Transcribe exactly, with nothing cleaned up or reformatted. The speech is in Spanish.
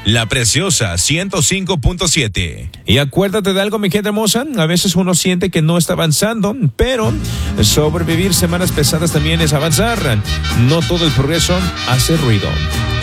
La Preciosa ciento cinco punto siete. Y acuérdate de algo, mi gente hermosa, a veces uno siente que no está avanzando, pero sobrevivir semanas pesadas también es avanzar. No todo el progreso hace ruido.